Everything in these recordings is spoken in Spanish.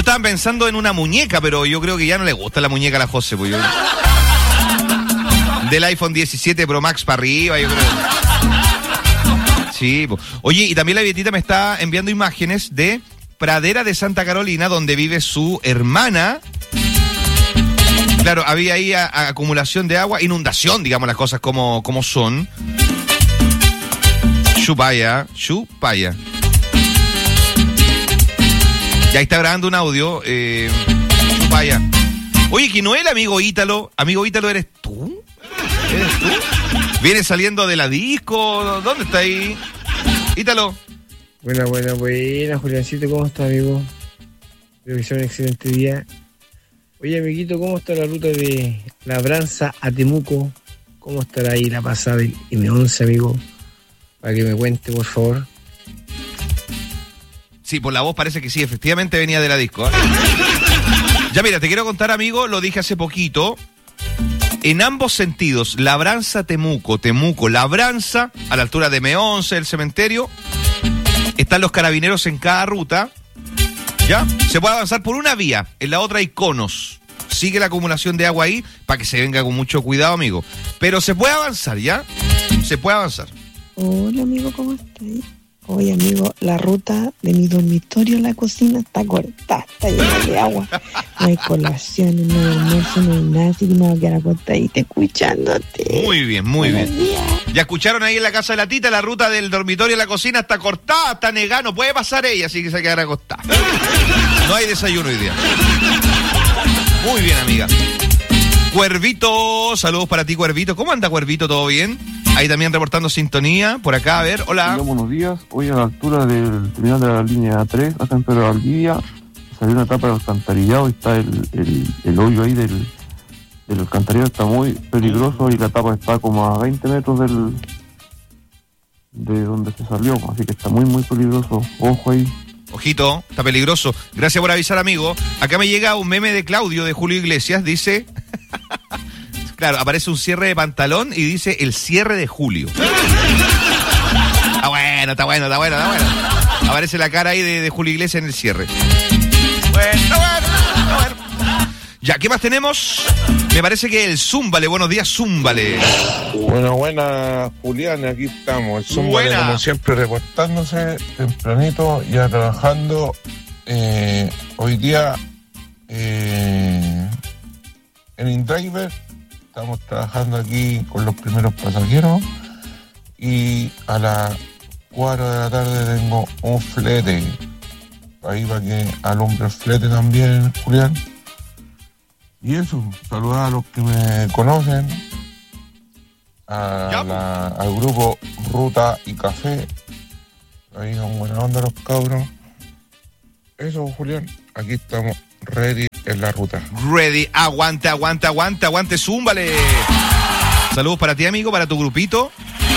estaba pensando en una muñeca, pero yo creo que ya no le gusta la muñeca a la José, pues yo... Del iPhone 17 Pro Max para arriba, yo creo. Sí, pues. Oye, y también la Vietita me está enviando imágenes de Pradera de Santa Carolina, donde vive su hermana. Claro, había ahí acumulación de agua, inundación, digamos las cosas como son. Chupaya. Ya está grabando un audio. Chupaya. Oye, que no es el amigo Ítalo. Amigo Ítalo, ¿eres tú? ¿Eres tú? ¿Viene saliendo de la disco? ¿Dónde está ahí? Ítalo. Buena, Juliancito, ¿cómo está, amigo? Espero que sea un excelente día. Oye, amiguito, ¿cómo está la ruta de Labranza a Temuco? ¿Cómo estará ahí la pasada del M11, amigo? Para que me cuente, por favor. Sí, por la voz parece que sí, efectivamente venía de la disco, ¿eh? Ya mira, te quiero contar, amigo, lo dije hace poquito. En ambos sentidos, Labranza, Temuco, Labranza, a la altura de M11, el cementerio. Están los carabineros en cada ruta. ¿Ya? Se puede avanzar por una vía, en la otra hay conos. Sigue la acumulación de agua ahí, para que se venga con mucho cuidado, amigo. Pero se puede avanzar, ¿ya? Se puede avanzar. Hola, amigo, ¿cómo estás? Oye, amigo, la ruta de mi dormitorio a la cocina está cortada, está llena de agua. No hay colación, no hay almuerzo, no hay nada, así que me voy a quedar acostadita escuchándote. Muy bien. Ya escucharon ahí en la casa de la tita, la ruta del dormitorio a la cocina está cortada, está negada, no puede pasar ella, así que se quedará acostada. No hay desayuno hoy día. Muy bien, amiga. Cuervito, saludos para ti, Cuervito. ¿Cómo anda, Cuervito? ¿Todo bien? Ahí también reportando sintonía, por acá, a ver, hola. Hola, buenos días. Hoy a la altura del terminal de la línea 3, acá en Pedro de Valdivia, salió una tapa de alcantarillado y está el hoyo ahí del alcantarillado, está muy peligroso y la tapa está como a 20 metros de donde se salió, así que está muy peligroso. Ojo ahí. Ojito, está peligroso. Gracias por avisar, amigo. Acá me llega un meme de Claudio, de Julio Iglesias, dice... Claro, aparece un cierre de pantalón y dice el cierre de Julio. Está bueno. Aparece la cara ahí de Julio Iglesias en el cierre. Bueno. Ya, ¿qué más tenemos? Me parece que el Zúmbale. Buenos días, Zúmbale. Buena, Julián, aquí estamos. El Zúmbale, como siempre, reportándose tempranito, ya trabajando. Hoy día en InDriver. Estamos trabajando aquí con los primeros pasajeros y a las 4 de la tarde tengo un flete. Ahí para que alumbre el flete también, Julián. Y eso, saludar a los que me conocen, al grupo Ruta y Café. Ahí son buena onda los cabros. Eso, Julián, aquí estamos ready en la ruta. Ready, aguante, Zúmbale. Saludos para ti, amigo, para tu grupito.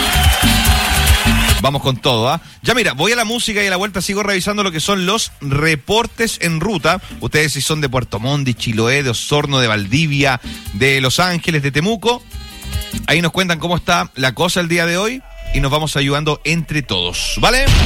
Vamos con todo, ¿ah? Ya mira, voy a la música y a la vuelta sigo revisando lo que son los reportes en ruta. Ustedes si son de Puerto Montt, de Chiloé, de Osorno, de Valdivia, de Los Ángeles, de Temuco, ahí nos cuentan cómo está la cosa el día de hoy y nos vamos ayudando entre todos, ¿vale?